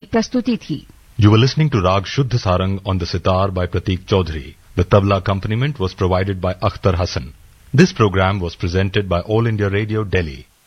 एक प्रस्तुति थी। You were listening to Rag Shuddh Sarang on the sitar by Pratik Chaudhary. The tabla accompaniment was provided by Akhtar Hassan. This program was presented by All India Radio, Delhi.